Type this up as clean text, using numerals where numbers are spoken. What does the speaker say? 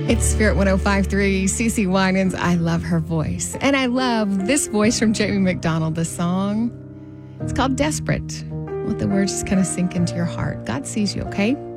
It's Spirit 105.3, CeCe Winans. I love her voice. And I love this voice from Jamie McDonald, the song. It's called Desperate. Let the words just kind of sink into your heart. God sees you, okay?